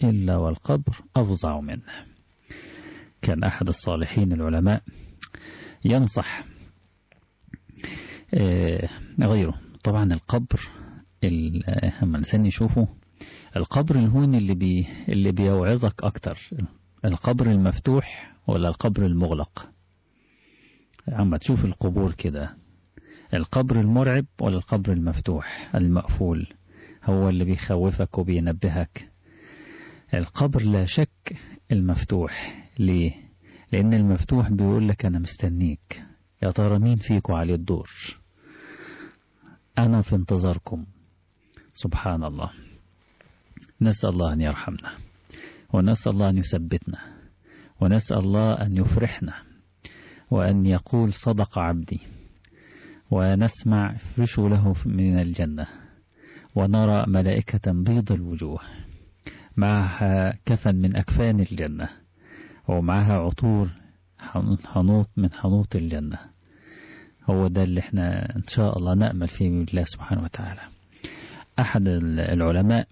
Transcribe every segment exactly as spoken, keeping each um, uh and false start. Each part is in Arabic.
إلا والقبر أفظع منه. كان أحد الصالحين العلماء ينصح غيره. طبعا القبر لما الإنسان يشوفه، القبر الهون اللي بي اللي بيوعظك أكتر، القبر المفتوح ولا القبر المغلق؟ عما تشوف القبور كده، القبر المرعب ولا القبر المفتوح المقفول هو اللي بيخوفك وبينبهك؟ القبر لا شك المفتوح. ليه؟ لأن المفتوح بيقول لك أنا مستنيك، يا ترى مين فيكم عليه الدور، أنا في انتظاركم. سبحان الله. نسأل الله أن يرحمنا، ونسأل الله أن يثبتنا، ونسأل الله أن يفرحنا، وأن يقول صدق عبدي، ونسمع فرشوا له من الجنة، ونرى ملائكة بيض الوجوه معها كفن من أكفان الجنة، ومعها عطور حنوط من حنوط الجنة. هو ده اللي احنا إن شاء الله نأمل فيه من الله سبحانه وتعالى. أحد العلماء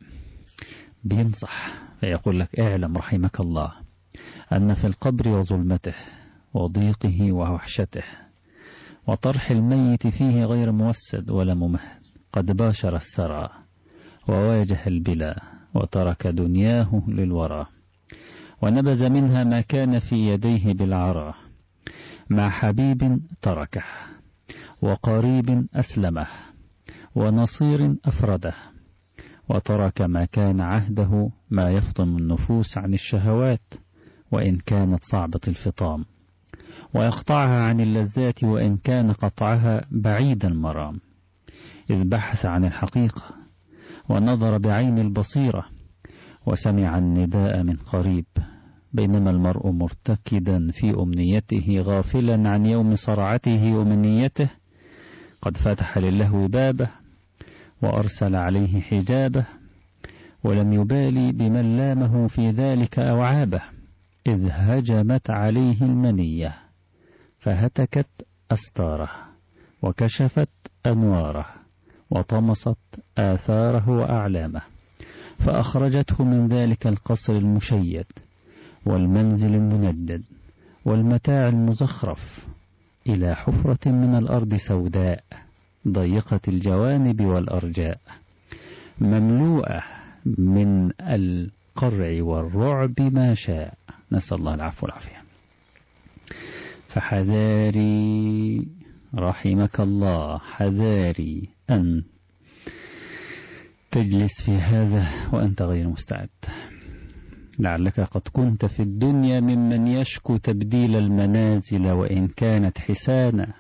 بينصح فيقول لك اعلم رحمك الله أن في القبر وظلمته وضيقه ووحشته وطرح الميت فيه غير موسد ولا ممهد قد باشر الثرى وواجه البلا وترك دنياه للورى، ونبذ منها ما كان في يديه بالعرى، مع حبيب تركه وقريب أسلمه ونصير أفرده، وترك ما كان عهده ما يفطم النفوس عن الشهوات وإن كانت صعبة الفطام، ويقطعها عن اللذات وإن كان قطعها بعيد المرام، إذ بحث عن الحقيقة ونظر بعين البصيرة وسمع النداء من قريب، بينما المرء مرتكدا في أمنيته غافلا عن يوم صرعته ومنيته قد فتح لله بابه وأرسل عليه حجابه، ولم يبالي بمن لامه في ذلك أو عابه، إذ هجمت عليه المنية فهتكت أستاره وكشفت أنواره وطمست آثاره وأعلامه، فأخرجته من ذلك القصر المشيد والمنزل المندد والمتاع المزخرف إلى حفرة من الأرض سوداء ضيقة الجوانب والأرجاء، مملوءة من القرع والرعب ما شاء. نسأل الله العفو والعافية. فحذاري رحمك الله، حذاري أن تجلس في هذا وأنت غير مستعد، لعلك قد كنت في الدنيا ممن يشكو تبديل المنازل وإن كانت حسانا،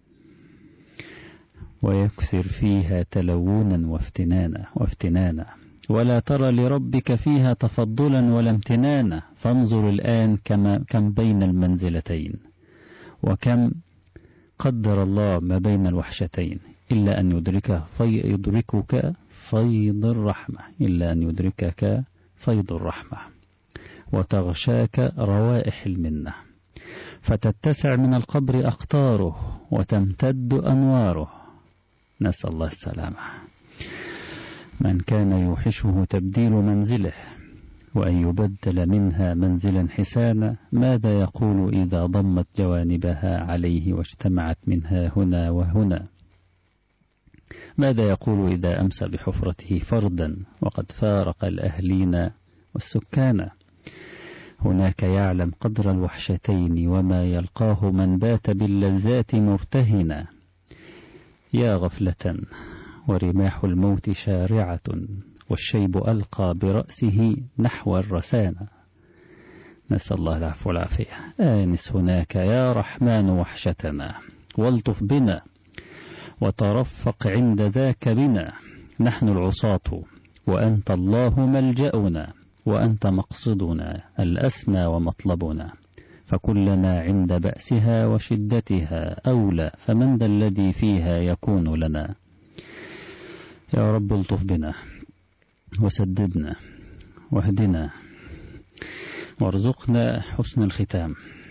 ويكسر فيها تلونا وافتنانا وافتنانا، ولا ترى لربك فيها تفضلا ولا امتنانا، فانظر الآن كما كم بين المنزلتين، وكم قدر الله ما بين الوحشتين، إلا أن يدرك في يدركك فيض الرحمة، إلا أن يدركك فيض الرحمة وتغشاك روائح المنة، فتتسع من القبر أقطاره وتمتد أنواره. نسأل الله السلامة. من كان يوحشه تبديل منزله وأن يبدل منها منزلا حسانا، ماذا يقول إذا ضمت جوانبها عليه واجتمعت منها هنا وهنا؟ ماذا يقول إذا أمسى بحفرته فردا وقد فارق الأهلين والسكان؟ هناك يعلم قدر الوحشتين وما يلقاه من بات باللذات مرتهنا. يا غفلة ورماح الموت شارعة والشيب ألقى برأسه نحو الرسانة. نسأل الله العفو والعافية. آنس هناك يا رحمن وحشتنا والطف بنا وترفق عند ذاك بنا، نحن العصاة وأنت الله ملجأنا وأنت مقصدنا الأسنى ومطلبنا، فكلنا عند بأسها وشدتها أولى، فمن ذا الذي فيها يكون لنا؟ يا رب الطف بنا وسددنا واهدنا وارزقنا حسن الختام.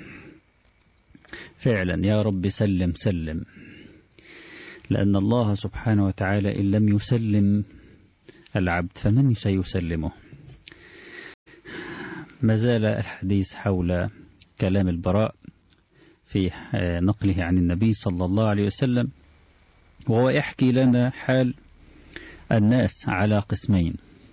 فعلا يا رب سلم سلم، لأن الله سبحانه وتعالى إن لم يسلم العبد فمن سيسلمه؟ ما زال الحديث حول كلام البراء في نقله عن النبي صلى الله عليه وسلم، وهو يحكي لنا حال الناس على قسمين.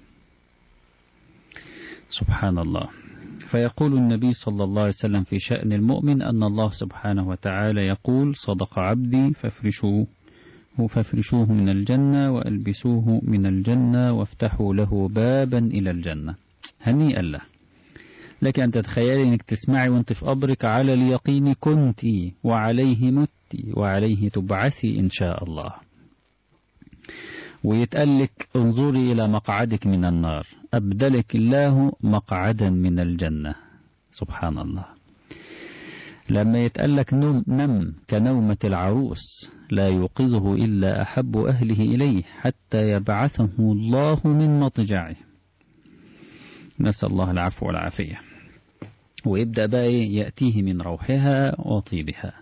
سبحان الله. فيقول النبي صلى الله عليه وسلم في شأن المؤمن أن الله سبحانه وتعالى يقول: صدق عبدي فافرشوه فافرشوه من الجنة وألبسوه من الجنة وافتحوا له بابا إلى الجنة. هنيئا له. لك أن تتخيلي أنك تسمعي وانت في قبرك: على اليقين كنت وعليه مت وعليه تبعثي إن شاء الله. ويتقلك: انظري إلى مقعدك من النار أبدلك الله مقعدا من الجنة. سبحان الله. لما يتقلك نم, نم كنومة العروس لا يوقظه إلا أحب أهله إليه حتى يبعثه الله من مضجعه. نسأل الله العفو والعافية. ويبدأ بقى يأتيه من روحها وطيبها،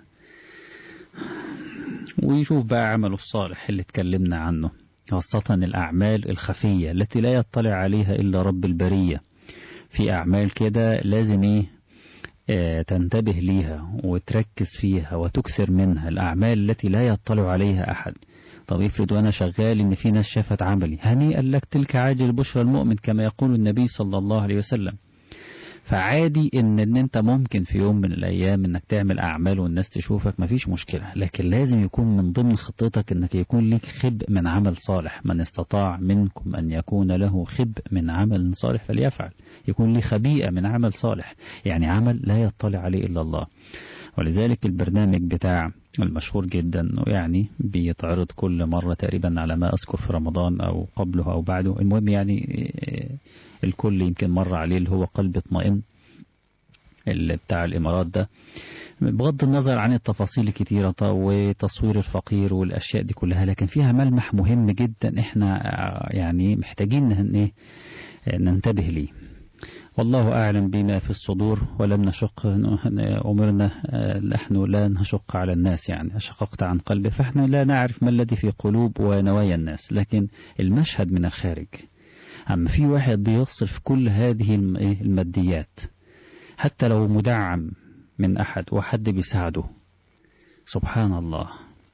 ويشوف بقى عمله الصالح اللي اتكلمنا عنه، خاصة الأعمال الخفية التي لا يطلع عليها إلا رب البرية. في أعمال كده لازم إيه اه تنتبه ليها وتركز فيها وتكثر منها، الأعمال التي لا يطلع عليها أحد. طب افرض وأنا شغال إن في ناس شافت عملي، هنيئا لك، تلك عاجل بشرى المؤمن كما يقول النبي صلى الله عليه وسلم. فعادي إن, إن أنت ممكن في يوم من الأيام إنك تعمل أعمال والناس تشوفك، مفيش مشكلة، لكن لازم يكون من ضمن خطتك إنك يكون لك خبء من عمل صالح. من استطاع منكم أن يكون له خبء من عمل صالح فليفعل. يكون لي خبيئة من عمل صالح، يعني عمل لا يطلع عليه إلا الله. ولذلك البرنامج بتاع المشهور جدا يعني بيتعرض كل مرة تقريبا على ما أذكر في رمضان أو قبله أو بعده، المهم يعني الكل يمكن مر عليه، اللي هو قلب اطمئن اللي بتاع الإمارات ده. بغض النظر عن التفاصيل الكتيرة وتصوير الفقير والأشياء دي كلها، لكن فيها ملمح مهم جدا احنا يعني محتاجين ننتبه ليه. والله أعلم بما في الصدور ولم نشق، أمرنا نحن لا نشق على الناس، يعني أشققت عن قلبه، فإحنا لا نعرف ما الذي في قلوب ونوايا الناس، لكن المشهد من الخارج. أما في واحد بيصرف كل هذه الماديات حتى لو مدعم من أحد وحد بيساعده، سبحان الله،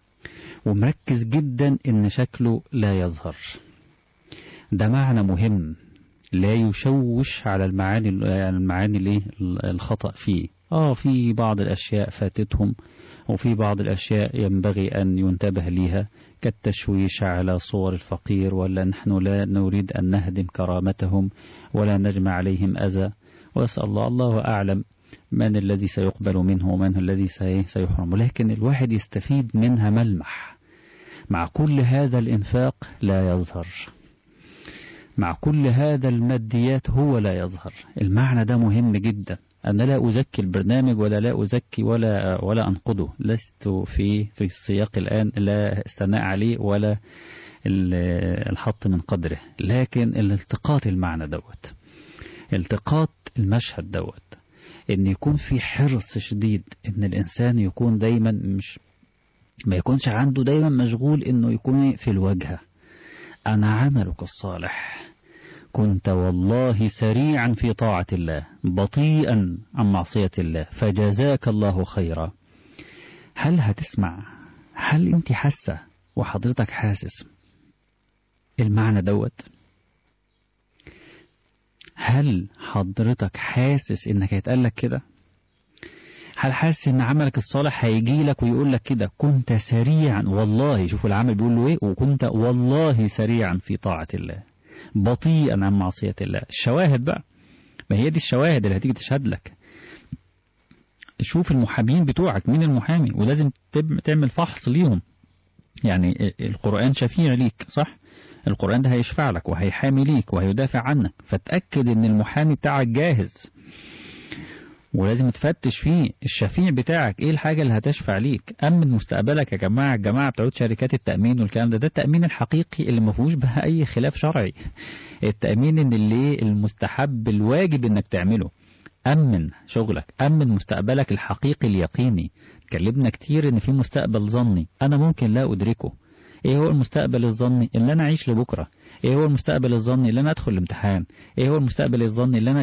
ومركز جدا إن شكله لا يظهر. ده معنى مهم لا يشوش على المعاني المعاني اللي الخطأ فيه. آه في بعض الأشياء فاتتهم، وفي بعض الأشياء ينبغي أن ينتبه لها، كالتشويش على صور الفقير، ولا نحن لا نريد أن نهدم كرامتهم ولا نجمع عليهم أذى. ويسأل الله، الله أعلم من الذي سيقبل منه ومن الذي سيحرم، لكن الواحد يستفيد منها ملمح. مع كل هذا الإنفاق لا يظهر، مع كل هذا الماديات هو لا يظهر. المعنى ده مهم جدا. أنا لا أزكي البرنامج ولا لا أزكي ولا ولا أنقده، لست في في السياق الآن لا الثناء عليه ولا الحط من قدره، لكن الالتقاط المعنى دوت، التقاط المشهد دوت، إن يكون في حرص شديد إن الإنسان يكون دايما مش ما يكونش عنده دايما مشغول إنه يكون في الوجهة. أنا عملك الصالح كنت والله سريعا في طاعة الله بطيئا عن معصية الله فجزاك الله خيرا. هل هتسمع؟ هل انت حاسة وحضرتك حاسس المعنى دوت؟ هل حضرتك حاسس انك هيتقالك كده؟ هل حاسس ان عملك الصالح هيجي لك ويقول لك كده كنت سريعا والله؟ شوفوا العمل بيقول له ايه، وكنت والله سريعا في طاعة الله بطيئا عن معصية الله. الشواهد بقى، ما هي دي الشواهد اللي هتيجي تشهد لك. شوف المحامين بتوعك، مين المحامي، ولازم تعمل فحص ليهم. يعني القرآن شفيع ليك، صح؟ القرآن ده هيشفع لك وهيحامي ليك وهيدافع عنك، فتأكد ان المحامي بتاعك جاهز، ولازم تفتش فيه الشفيع بتاعك ايه الحاجة اللي هتشفع ليك. أمن مستقبلك يا جماعة. الجماعة بتوع شركات التأمين والكلام ده، ده التأمين الحقيقي اللي ما فيهوش بقى أي خلاف شرعي. التأمين ان اللي المستحب الواجب انك تعمله. أمن شغلك، أمن مستقبلك الحقيقي اليقيني. اتكلمنا كتير ان في مستقبل ظني أنا ممكن لا أدركه. ايه هو المستقبل الظني؟ اللي أنا أعيش لبكرة. ايه هو المستقبل الظني؟ اللي أنا أدخل الامتحان. ايه هو المستقبل الظني؟ اللي أنا